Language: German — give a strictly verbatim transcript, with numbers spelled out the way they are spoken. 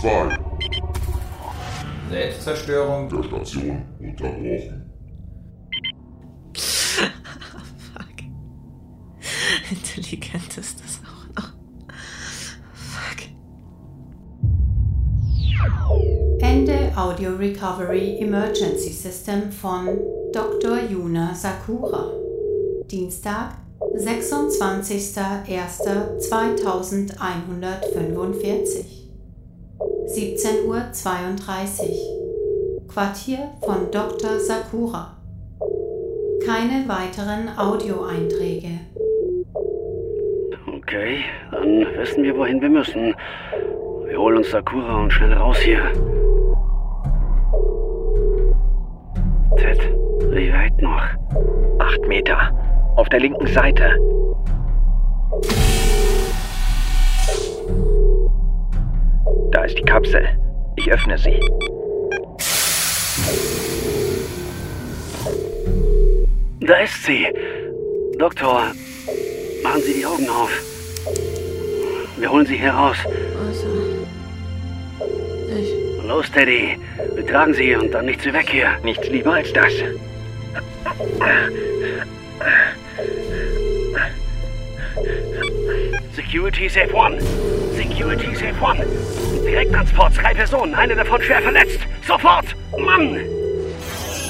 zwei. Selbstzerstörung Der Station unterbrochen. Fuck. Intelligent ist das auch noch. Fuck. Ende Audio Recovery Emergency System von Doktor Yuna Sakura. Dienstag, sechsundzwanzigster erster zweitausendeinhundertfünfundvierzig. siebzehn Uhr zweiunddreißig. Quartier von Doktor Sakura. Keine weiteren Audioeinträge. Okay, dann wissen wir, wohin wir müssen. Wir holen uns Sakura und schnell raus hier. Ted, wie weit noch? Acht Meter. Auf der linken Seite. Da ist die Kapsel. Ich öffne sie. Da ist sie. Doktor, machen Sie die Augen auf. Wir holen Sie hier raus. Also. Ich. Los, Teddy. Wir tragen Sie und dann nichts wie weg hier. Nichts lieber als das. Security Safe One. Security Safe One. Direkttransport, drei Personen. Eine davon schwer verletzt. Sofort. Mann!